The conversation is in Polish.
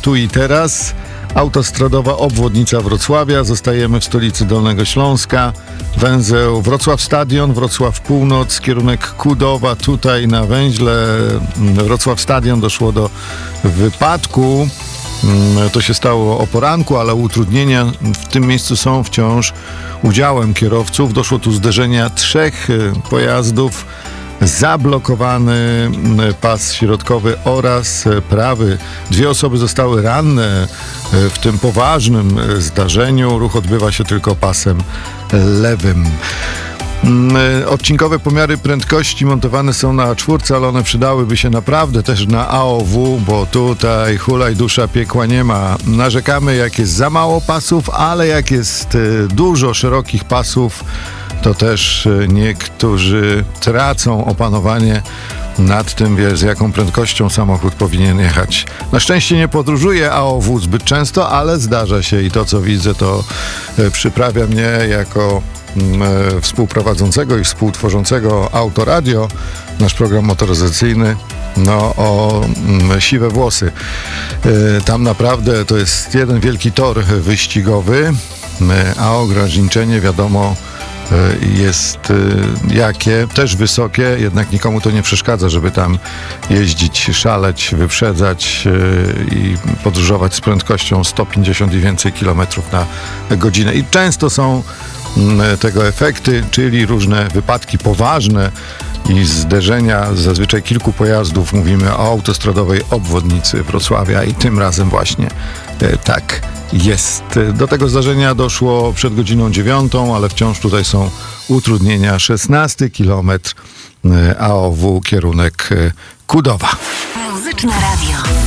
tu i teraz. Autostradowa obwodnica Wrocławia. Zostajemy w stolicy Dolnego Śląska. Węzeł Wrocław Stadion, Wrocław Północ, kierunek Kudowa. Tutaj na węźle Wrocław Stadion doszło do wypadku. To się stało o poranku, ale utrudnienia w tym miejscu są wciąż udziałem kierowców. Doszło tu zderzenia 3 pojazdów. Zablokowany pas środkowy oraz prawy. 2 osoby zostały ranne w tym poważnym zdarzeniu. Ruch odbywa się tylko pasem lewym. Odcinkowe pomiary prędkości montowane są na A4, ale one przydałyby się naprawdę też na AOW, bo tutaj hulaj dusza, piekła nie ma. Narzekamy, jak jest za mało pasów, ale jak jest dużo szerokich pasów, to też niektórzy tracą opanowanie nad tym, z jaką prędkością samochód powinien jechać. Na szczęście nie podróżuję AOW zbyt często, ale zdarza się i to, co widzę, to przyprawia mnie jako współprowadzącego i współtworzącego Autoradio, nasz program motoryzacyjny, o siwe włosy. Tam naprawdę to jest jeden wielki tor wyścigowy, a ograniczenie wiadomo jest jakie, też wysokie, jednak nikomu to nie przeszkadza, żeby tam jeździć, szaleć, wyprzedzać i podróżować z prędkością 150 i więcej kilometrów na godzinę. I często są tego efekty, czyli różne wypadki poważne i zderzenia zazwyczaj kilku pojazdów. Mówimy o autostradowej obwodnicy Wrocławia i tym razem właśnie tak jest. Do tego zdarzenia doszło przed godziną 9, ale wciąż tutaj są utrudnienia. 16 kilometr AOW, kierunek Kudowa. Muzyczne Radio.